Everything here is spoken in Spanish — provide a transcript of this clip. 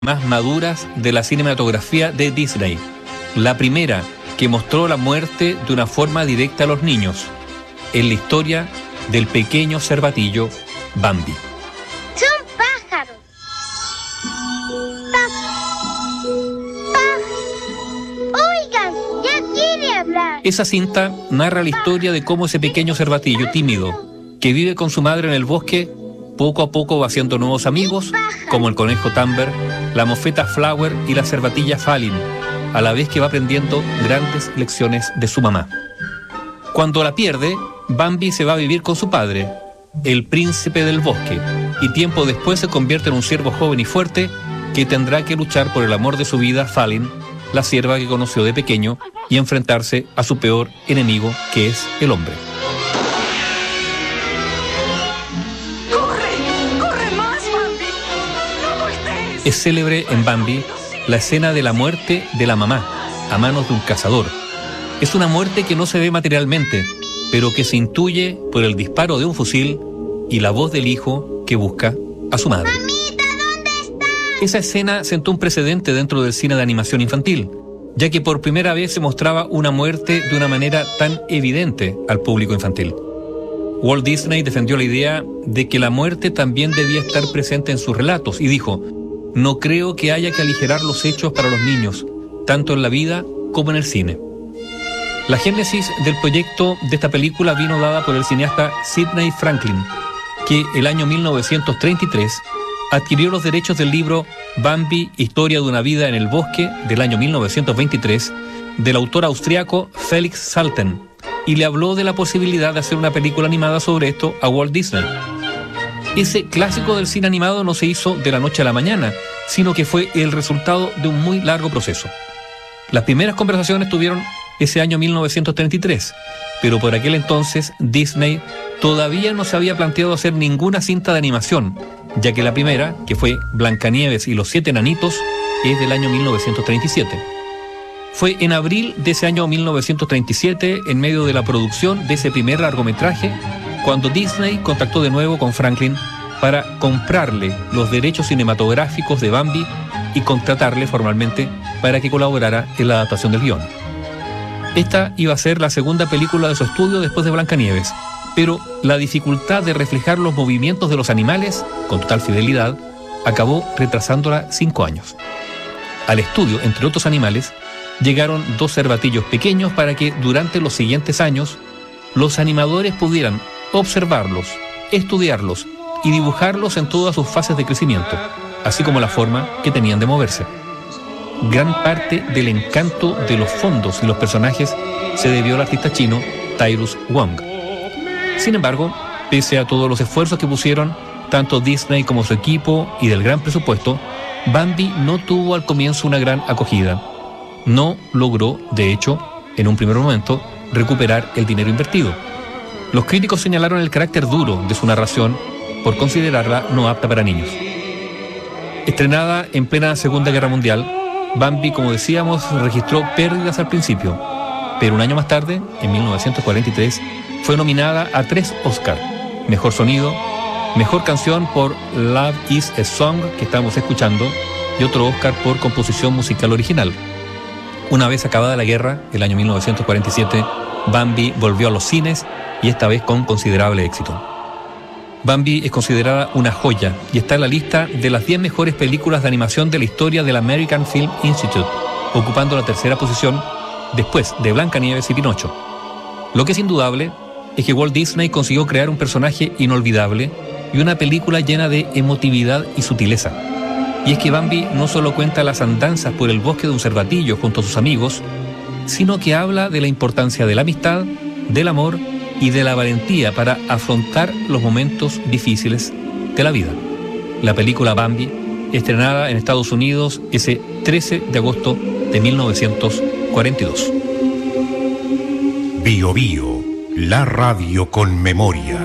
más maduras de la cinematografía de Disney. La primera que mostró la muerte de una forma directa a los niños, en la historia del pequeño cervatillo Bambi. Son pájaros. Oigan, ya quiere hablar. Esa cinta narra la historia de cómo ese pequeño cervatillo tímido, que vive con su madre en el bosque, poco a poco va haciendo nuevos amigos, como el conejo Tamber, la mofeta Flower y la cervatilla Falin, a la vez que va aprendiendo grandes lecciones de su mamá. Cuando la pierde, Bambi se va a vivir con su padre, el príncipe del bosque, y tiempo después se convierte en un ciervo joven y fuerte que tendrá que luchar por el amor de su vida, Falin, la cierva que conoció de pequeño, y enfrentarse a su peor enemigo, que es el hombre. ¡Corre más, Bambi! ¡No voltees! Es célebre en Bambi la escena de la muerte de la mamá a manos de un cazador. Es una muerte que no se ve materialmente, pero que se intuye por el disparo de un fusil y la voz del hijo que busca a su madre. Mamita, ¿dónde está? Esa escena sentó un precedente dentro del cine de animación infantil, ya que por primera vez se mostraba una muerte de una manera tan evidente al público infantil. Walt Disney defendió la idea de que la muerte también debía estar presente en sus relatos y dijo: "No creo que haya que aligerar los hechos para los niños, tanto en la vida como en el cine". La génesis del proyecto de esta película vino dada por el cineasta Sidney Franklin, que el año 1933 adquirió los derechos del libro Bambi, Historia de una vida en el bosque, del año 1923, del autor austriaco Felix Salten, y le habló de la posibilidad de hacer una película animada sobre esto a Walt Disney. Ese clásico del cine animado no se hizo de la noche a la mañana, sino que fue el resultado de un muy largo proceso. Las primeras conversaciones tuvieron ese año 1933, pero por aquel entonces Disney todavía no se había planteado hacer ninguna cinta de animación, ya que la primera, que fue Blancanieves y los 7 enanitos, es del año 1937. Fue en abril de ese año 1937, en medio de la producción de ese primer largometraje, cuando Disney contactó de nuevo con Franklin para comprarle los derechos cinematográficos de Bambi y contratarle formalmente para que colaborara en la adaptación del guión. Esta iba a ser la segunda película de su estudio después de Blancanieves, pero la dificultad de reflejar los movimientos de los animales con total fidelidad acabó retrasándola 5 años. Al estudio, entre otros animales, llegaron 2 cervatillos pequeños para que durante los siguientes años los animadores pudieran observarlos, estudiarlos y dibujarlos en todas sus fases de crecimiento, así como la forma que tenían de moverse. Gran parte del encanto de los fondos y los personajes se debió al artista chino Tyrus Wong. Sin embargo, pese a todos los esfuerzos que pusieron tanto Disney como su equipo y del gran presupuesto, Bambi no tuvo al comienzo una gran acogida. No logró, de hecho, en un primer momento, recuperar el dinero invertido. Los críticos señalaron el carácter duro de su narración por considerarla no apta para niños. Estrenada en plena Segunda Guerra Mundial, Bambi, como decíamos, registró pérdidas al principio, pero un año más tarde, en 1943, fue nominada a 3 Oscar: Mejor Sonido, Mejor Canción por Love is a Song, que estamos escuchando, y otro Oscar por Composición Musical Original. Una vez acabada la guerra, el año 1947, Bambi volvió a los cines y esta vez con considerable éxito. Bambi es considerada una joya y está en la lista de las 10 mejores películas de animación de la historia del American Film Institute, ocupando la 3ª posición después de Blancanieves y Pinocho. Lo que es indudable es que Walt Disney consiguió crear un personaje inolvidable y una película llena de emotividad y sutileza. Y es que Bambi no solo cuenta las andanzas por el bosque de un cervatillo junto a sus amigos, sino que habla de la importancia de la amistad, del amor y de la valentía para afrontar los momentos difíciles de la vida. La película Bambi, estrenada en Estados Unidos ese 13 de agosto de 1942. Bio Bio, la radio con memoria.